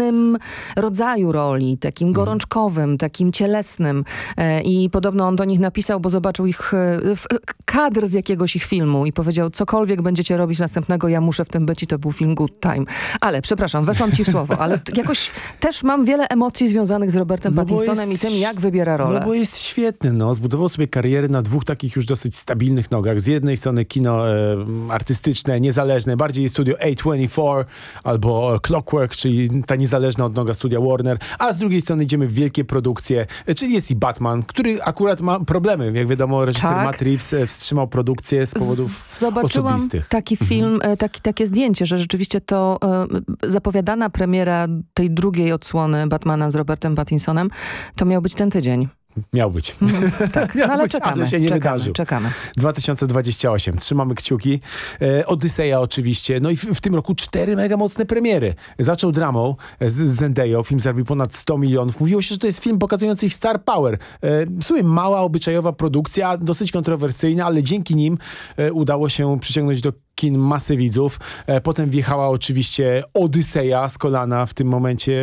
innym rodzaju roli, takim gorączkowym, takim cielesnym. I podobno on do nich napisał, bo zobaczył ich kadr z jakiegoś ich filmu i powiedział, cokolwiek będziecie robić następnego, ja muszę w tym być i to był film Good Time. Ale, przepraszam, weszłam ci w słowo, ale jakoś też mam wiele emocji związanych z Robertem Pattinsonem i tym, jak wybiera rolę. No bo jest świetny, zbudował sobie karierę na dwóch takich już dosyć stabilnych nogach. Z jednej strony kino artystyczne, niezależne, bardziej studio A24 albo Clockwork, czyli ta niezależna od noga studia Warner, a z drugiej strony idziemy w wielkie produkcje, czyli jest i Batman, który akurat ma problemy. Jak wiadomo, reżyser Matt Reeves wstrzymał produkcję z powodów osobistych. Taki film, takie zdjęcie, że rzeczywiście to zapowiadana premiera tej drugiej odsłony Batmana z Robertem Pattinsonem, to miał być ten tydzień. Miał być. Tak, ale czekamy. Ale się nie wydarzył. Czekamy. 2028. Trzymamy kciuki. Odyseja oczywiście. No i w tym roku 4 mega mocne premiery. Zaczął dramą z Zendayą. Film zarobił ponad 100 milionów. Mówiło się, że to jest film pokazujący ich star power. W sumie mała, obyczajowa produkcja, dosyć kontrowersyjna, ale dzięki nim udało się przyciągnąć do kin masy widzów. Potem wjechała oczywiście Odyseja z kolana. W tym momencie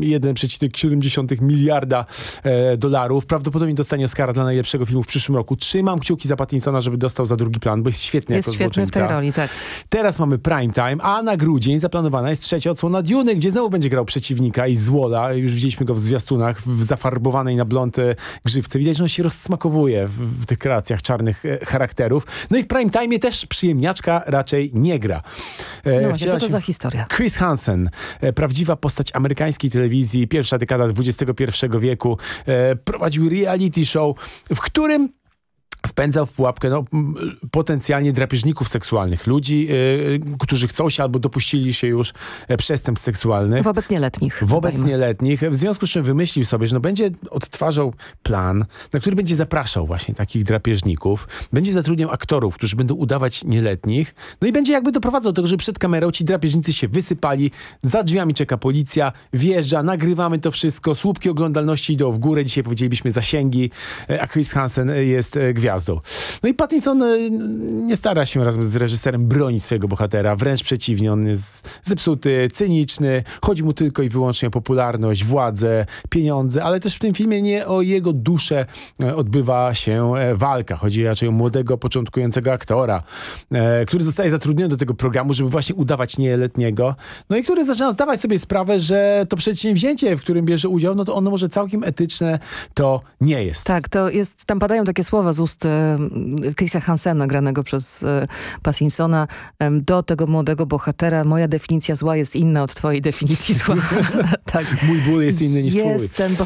1,7 miliarda dolarów. Prawdopodobnie dostanie Oscara dla najlepszego filmu w przyszłym roku. Trzymam kciuki za Pattinsona, żeby dostał za drugi plan, bo jest świetny jako złoczyńca. Jest świetny w tej roli, tak. Teraz mamy prime time, a na grudzień zaplanowana jest trzecia odsłona Duny, gdzie znowu będzie grał przeciwnika i złola. Już widzieliśmy go w zwiastunach, w zafarbowanej na blond grzywce. Widać, że on się rozsmakowuje w tych kreacjach czarnych charakterów. No i w prime time też przyjemniaczka raczej nie gra. No, co to za historia? Chris Hansen, prawdziwa postać amerykańskiej telewizji, pierwsza dekada XXI wieku, prowadził reality show, w którym wpędzał w pułapkę potencjalnie drapieżników seksualnych. Ludzi, którzy chcą się albo dopuścili się już przestępstw seksualnych. Wobec nieletnich. W związku z czym wymyślił sobie, że będzie odtwarzał plan, na który będzie zapraszał właśnie takich drapieżników. Będzie zatrudniał aktorów, którzy będą udawać nieletnich. No i będzie jakby doprowadzał do tego, że przed kamerą ci drapieżnicy się wysypali. Za drzwiami czeka policja, wjeżdża, nagrywamy to wszystko. Słupki oglądalności idą w górę. Dzisiaj powiedzielibyśmy zasięgi, a Chris Hansen jest gwiazdą. No i Pattinson nie stara się razem z reżyserem bronić swojego bohatera, wręcz przeciwnie, on jest zepsuty, cyniczny, chodzi mu tylko i wyłącznie o popularność, władzę, pieniądze, ale też w tym filmie nie o jego duszę odbywa się walka. Chodzi raczej o młodego, początkującego aktora, który zostaje zatrudniony do tego programu, żeby właśnie udawać nieletniego, no i który zaczyna zdawać sobie sprawę, że to przedsięwzięcie, w którym bierze udział, no to ono może całkiem etyczne to nie jest. Tak, to jest, tam padają takie słowa z ust Chrisa Hansena, granego przez Pattinsona, do tego młodego bohatera. Moja definicja zła jest inna od twojej definicji zła. Tak. Mój ból jest inny niż twój.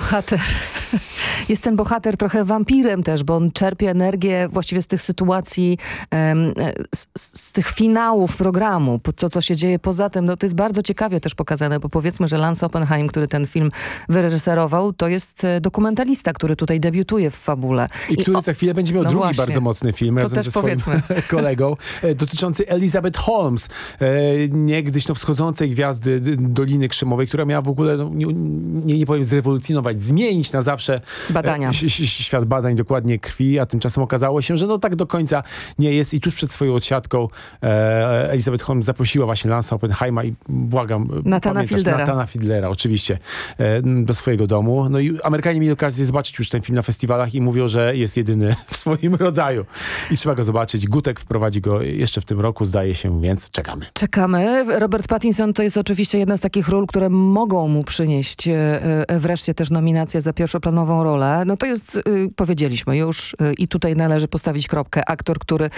Jest ten bohater trochę wampirem też, bo on czerpie energię właściwie z tych sytuacji, z tych finałów programu, co się dzieje poza tym. No, to jest bardzo ciekawie też pokazane, bo powiedzmy, że Lance Oppenheim, który ten film wyreżyserował, to jest dokumentalista, który tutaj debiutuje w fabule. I który za chwilę będzie miał drugi właśnie, bardzo mocny film razem ze swoim kolegą, dotyczący Elizabeth Holmes, niegdyś wschodzącej gwiazdy Doliny Krzemowej, która miała w ogóle, nie powiem zrewolucjonować, zmienić na zawsze badania. Świat badań dokładnie krwi, a tymczasem okazało się, że tak do końca nie jest i tuż przed swoją odsiadką Elizabeth Holmes zaprosiła właśnie Lance'a Oppenheima i błagam, Nathana Fieldera oczywiście do swojego domu. No i Amerykanie mieli okazję zobaczyć już ten film na festiwalach i mówią, że jest jedyny w swoim rodzaju. I trzeba go zobaczyć. Gutek wprowadzi go jeszcze w tym roku, zdaje się, więc czekamy. Czekamy. Robert Pattinson to jest oczywiście jedna z takich ról, które mogą mu przynieść wreszcie też nominację za pierwszoplanową rolę. No to jest, powiedzieliśmy już i tutaj należy postawić kropkę. Aktor, który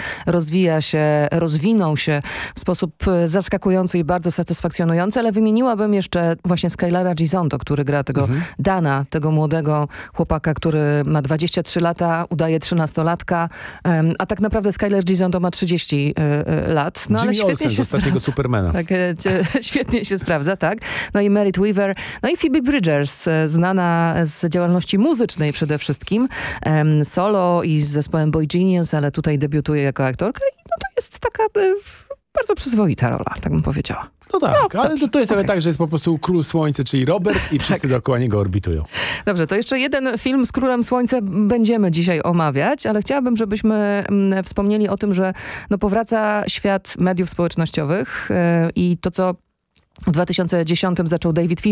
rozwinął się w sposób zaskakujący i bardzo satysfakcjonujący, ale wymieniłabym jeszcze właśnie Skylara Gisonto, który gra tego Dana, tego młodego chłopaka, który ma 23 lata, udaje 13-latka, a tak naprawdę Skylar Gisonto ma 30 lat. No, Jimmy ale świetnie Olsen się z ostatniego Supermana. Tak, świetnie się sprawdza, tak. No i Merit Weaver, no i Phoebe Bridgers, znana z działalności muzycznej przede wszystkim, solo i z zespołem Boy Genius, ale tutaj debiutuje jako aktorka i no to jest taka bardzo przyzwoita rola, tak bym powiedziała. No tak, ale to jest trochę tak, że jest po prostu Król Słońca, czyli Robert i wszyscy dookoła niego orbitują. Dobrze, to jeszcze jeden film z Królem Słońca będziemy dzisiaj omawiać, ale chciałabym, żebyśmy wspomnieli o tym, że powraca świat mediów społecznościowych i to, co w 2010 zaczął David Fincher,